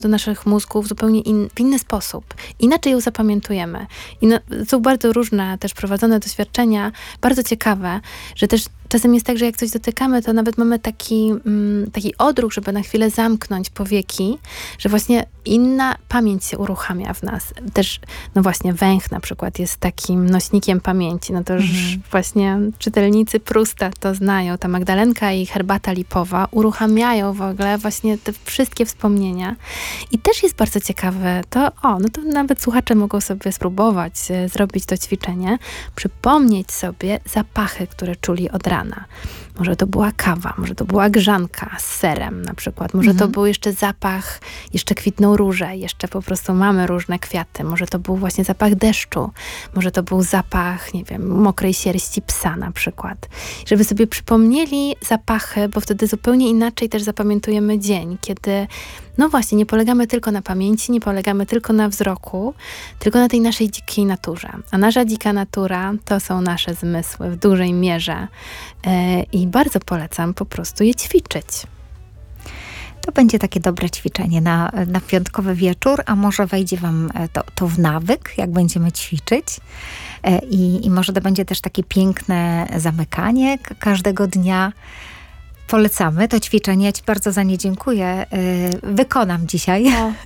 do naszych mózgów zupełnie w inny sposób. Inaczej ją zapamiętujemy. Są bardzo różne też prowadzone doświadczenia, bardzo ciekawe, że też czasem jest tak, że jak coś dotykamy, to nawet mamy taki odruch, żeby na chwilę zamknąć powieki, że właśnie inna pamięć się uruchamia w nas. Też, no właśnie, węch na przykład jest takim nośnikiem pamięci. No to już właśnie czytelnicy Prousta to znają. Ta Magdalenka i herbata lipowa uruchamiają w ogóle właśnie te wszystkie wspomnienia. I też jest bardzo ciekawe to nawet słuchacze mogą sobie spróbować zrobić to ćwiczenie, przypomnieć sobie zapachy, które czuli od rana. Może to była kawa, może to była grzanka z serem na przykład, może to był jeszcze zapach, jeszcze kwitną róże, jeszcze po prostu mamy różne kwiaty, może to był właśnie zapach deszczu, może to był zapach, nie wiem, mokrej sierści psa na przykład. Żeby sobie przypomnieli zapachy, bo wtedy zupełnie inaczej też zapamiętujemy dzień, kiedy no właśnie, nie polegamy tylko na pamięci, nie polegamy tylko na wzroku, tylko na tej naszej dzikiej naturze. A nasza dzika natura to są nasze zmysły w dużej mierze i bardzo polecam po prostu je ćwiczyć. To będzie takie dobre ćwiczenie na piątkowy wieczór, a może wejdzie wam to w nawyk, jak będziemy ćwiczyć. I może to będzie też takie piękne zamykanie każdego dnia. Polecamy to ćwiczenie. Ja ci bardzo za nie dziękuję. Wykonam dzisiaj.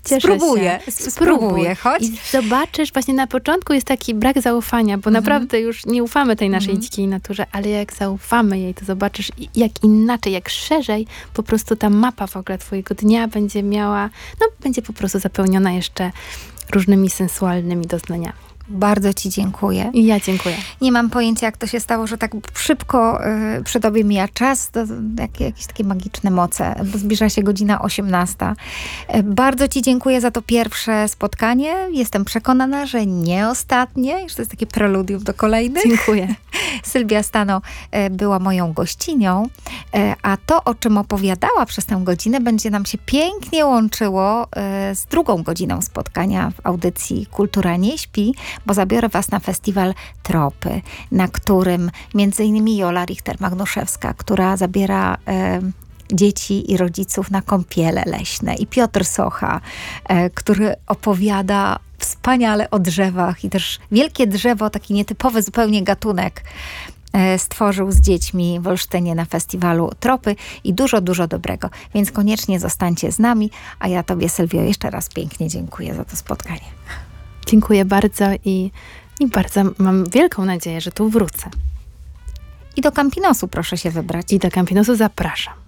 Spróbuję, chodź. I zobaczysz, właśnie na początku jest taki brak zaufania, bo naprawdę już nie ufamy tej naszej dzikiej naturze, ale jak zaufamy jej, to zobaczysz, jak inaczej, jak szerzej po prostu ta mapa w ogóle twojego dnia będzie miała, będzie po prostu zapełniona jeszcze różnymi sensualnymi doznaniami. Bardzo ci dziękuję. I ja dziękuję. Nie mam pojęcia, jak to się stało, że tak szybko przy tobie mija czas. To jakieś takie magiczne moce. Zbliża się godzina 18. Bardzo ci dziękuję za to pierwsze spotkanie. Jestem przekonana, że nie ostatnie. Już to jest takie preludium do kolejnych. Dziękuję. Sylwia Stano była moją gościnią, a to, o czym opowiadała przez tę godzinę, będzie nam się pięknie łączyło z drugą godziną spotkania w audycji Kultura nie śpi, bo zabiorę was na festiwal Tropy, na którym m.in. Jola Richter-Magnuszewska, która zabiera dzieci i rodziców na kąpiele leśne, i Piotr Socha, który opowiada wspaniale o drzewach i też wielkie drzewo, taki nietypowy zupełnie gatunek stworzył z dziećmi w Olsztynie na festiwalu Tropy i dużo, dużo dobrego. Więc koniecznie zostańcie z nami, a ja tobie, Sylwio, jeszcze raz pięknie dziękuję za to spotkanie. Dziękuję bardzo i bardzo mam wielką nadzieję, że tu wrócę. I do Campinosu proszę się wybrać. I do Campinosu zapraszam.